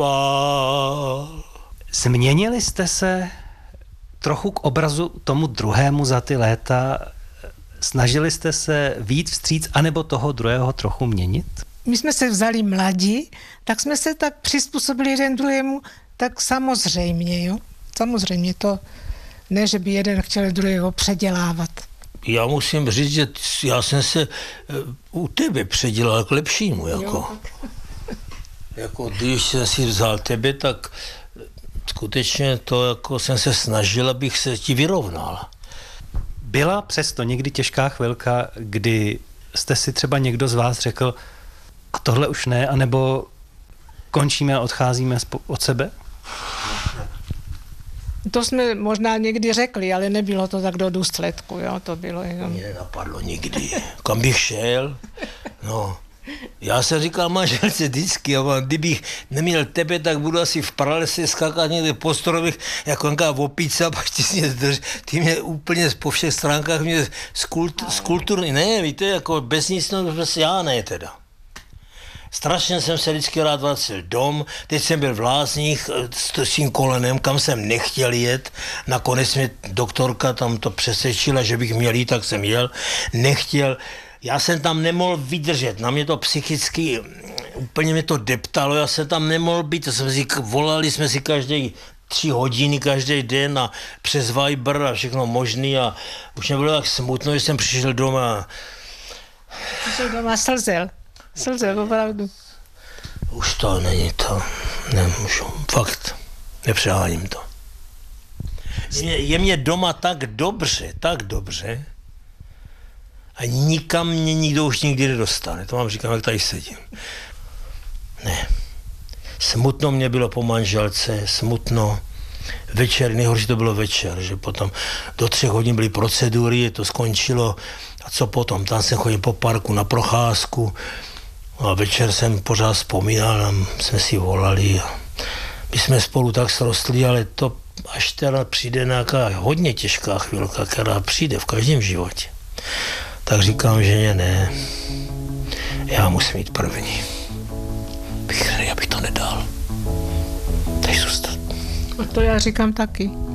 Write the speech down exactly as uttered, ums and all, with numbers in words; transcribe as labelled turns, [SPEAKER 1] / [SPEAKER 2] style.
[SPEAKER 1] spál.
[SPEAKER 2] Změnili jste se trochu k obrazu tomu druhému za ty léta? Snažili jste se vyjít vstříc, anebo toho druhého trochu měnit?
[SPEAKER 3] My jsme se vzali mladí, tak jsme se tak přizpůsobili jeden druhému, tak samozřejmě, jo. Samozřejmě to, ne, že by jeden chtěl druhého předělávat.
[SPEAKER 1] Já musím říct, že já jsem se u tebe předělal k lepšímu, jako. Jako když jsem si vzal tebe, tak skutečně to jako jsem se snažil, abych se ti vyrovnal.
[SPEAKER 2] Byla přesto někdy těžká chvilka, kdy jste si třeba někdo z vás řekl, a tohle už ne, anebo končíme a odcházíme od sebe?
[SPEAKER 3] To jsme možná někdy řekli, ale nebylo to tak do důsledku, jo, to bylo jenom...
[SPEAKER 1] Mě nenapadlo nikdy. Kam bych šel? No, já jsem říkal manželce vždycky, kdybych neměl tebe, tak budu asi v pralese skákat někde po stromech, jako nějaká opice, a pak ty mě drž, ty mě úplně po všech stránkách mě skulturní, ne, víte, jako bez nic, no, já ne teda. Strašně jsem se vždycky rád vracel dom, teď jsem byl v Lázních s tím kolenem, kam jsem nechtěl jet, nakonec mě doktorka tam to přesvědčila, že bych měl jít, tak jsem jel, nechtěl, já jsem tam nemohl vydržet, na mě to psychicky, úplně mě to deptalo, já jsem tam nemohl být, to jsme si, volali jsme si každý tři hodiny, každý den a přes Viber a všechno možný a už mě bylo tak smutno, že jsem přišel doma.
[SPEAKER 3] Přišel doma slzel. Slze, opravdu.
[SPEAKER 1] Už to není to, nemůžu, fakt, nepřeháním to. Je, je mě doma tak dobře, tak dobře a nikam mě nikdo už nikdy nedostane, to vám říkám, jak tady sedím. Ne, smutno mě bylo po manželce, smutno, večer, nejhorší to bylo večer, že potom do třech hodin byly procedury, to skončilo a co potom, tam jsem chodil po parku na procházku, a večer jsem pořád vzpomínal, a jsme si volali. A my jsme spolu tak srostli, ale to až teda přijde nějaká hodně těžká chvilka, která přijde v každém životě. Tak říkám, že ne, já musím jít první. Bych, abych to nedal. Teď zůstat.
[SPEAKER 3] To já říkám taky.